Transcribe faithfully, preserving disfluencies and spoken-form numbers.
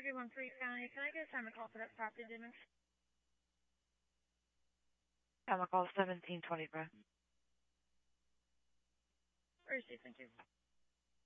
three one three County. Can I get a time to call for that property damage? I'm going to call seventeen twenty-five. Received, thank you.